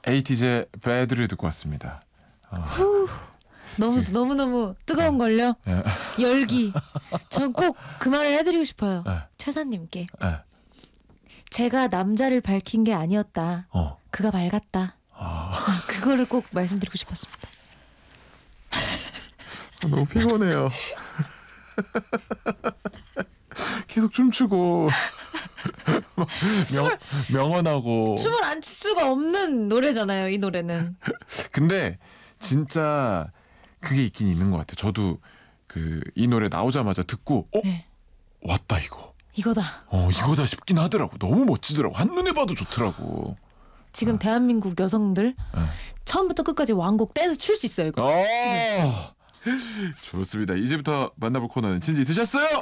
에이티즈의 배드를 듣고 왔습니다. 너무 뜨거운 걸요. 예. 열기. 전 꼭 그 말을 해드리고 싶어요. 예. 최사님께. 예. 제가 남자를 밝힌 게 아니었다. 그가 밝았다. 그거를 꼭 말씀드리고 싶었습니다. 너무 피곤해요. 계속 춤추고 명언하고 춤을 안 출 수가 없는 노래잖아요. 이 노래는. 근데 진짜 그게 있긴 있는 것 같아요. 저도 이 노래 나오자마자 듣고 네. 왔다 이거. 이거다. 이거다 싶긴 하더라고. 너무 멋지더라고. 한눈에 봐도 좋더라고. 지금 대한민국 여성들 처음부터 끝까지 왕곡 댄스 출 수 있어요. 이거. 좋습니다. 이제부터 만나볼 코너는 진지 드셨어요?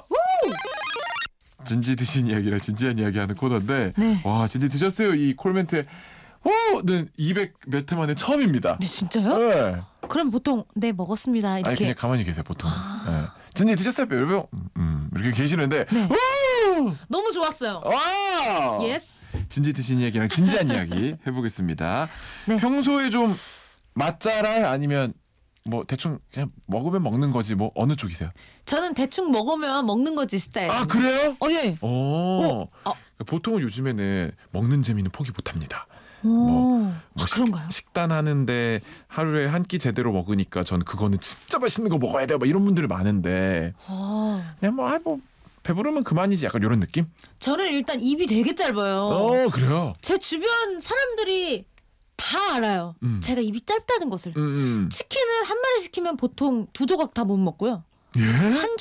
진지 드신 이야기랑 진지한 이야기하는 코너인데 네. 와 진지 드셨어요? 이 콜멘트에 네 200 몇 회 만에 처음입니다. 네, 진짜요? 네. 그럼 보통 네 먹었습니다 이렇게. 아니 그냥 가만히 계세요 보통. 네. 진지 드셨어요? 여러분 이렇게 계시는데 네. 너무 좋았어요. 와! 예스. 진지 드신 이야기랑 진지한 이야기 해보겠습니다. 네. 평소에 좀 맛잘알 아니면 뭐 대충 그냥 먹으면 먹는 거지 뭐 어느 쪽이세요? 저는 대충 먹으면 먹는 거지 스타일. 아 그래요? 예. 보통은 요즘에는 먹는 재미는 포기 못합니다. 그런가요? 식단하는데 하루에 한 끼 제대로 먹으니까 전 그거는 진짜 맛있는 거 먹어야 돼. 뭐 이런 분들 많은데 그냥 뭐 배부르면 그만이지 약간 이런 느낌? 저는 일단 입이 되게 짧아요. 그래요? 제 주변 사람들이 다 알아요. 제가 입이 짧다는 것을. 치킨은 한 마리 시키면 보통 2조각 다 못 먹고요. 예? 한